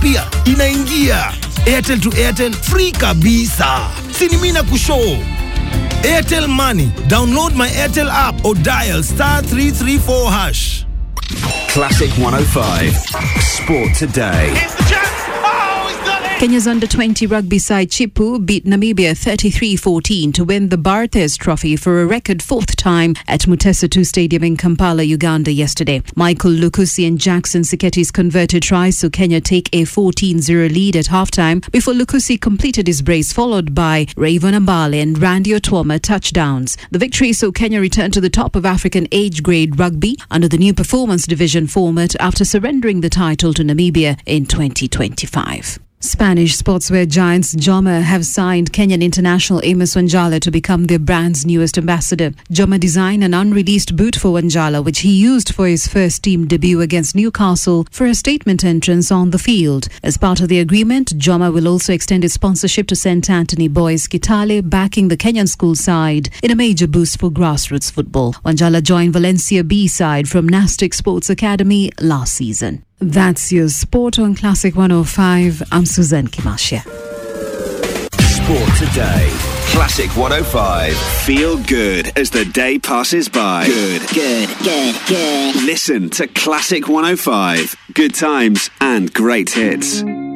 pia inaingia. Airtel to Airtel free kabisa. Sinimina kushow. Airtel Money. Download my Airtel app or dial *334#. Classic 105. Sport Today. Here's the chance. Oh, he's done it! Kenya's under-20 rugby side Chipu beat Namibia 33-14 to win the Barthes Trophy for a record fourth time at Mutesa II Stadium in Kampala, Uganda yesterday. Michael Lukusi and Jackson Siketi's converted tries so Kenya take a 14-0 lead at halftime before Lukusi completed his brace, followed by Rayvon Ambale and Randy Otwoma touchdowns. The victory saw Kenya return to the top of African age-grade rugby under the new performance division format after surrendering the title to Namibia in 2025. Spanish sportswear giants Joma have signed Kenyan international Amos Wanjala to become their brand's newest ambassador. Joma designed an unreleased boot for Wanjala, which he used for his first team debut against Newcastle for a statement entrance on the field. As part of the agreement, Joma will also extend its sponsorship to St. Anthony Boys Kitale, backing the Kenyan school side in a major boost for grassroots football. Wanjala joined Valencia B side from Nastic Sports Academy last season. That's your sport on Classic 105. I'm Suzanne Kimashia. Sport Today. Classic 105. Feel good as the day passes by. Good. Listen to Classic 105. Good times and great hits.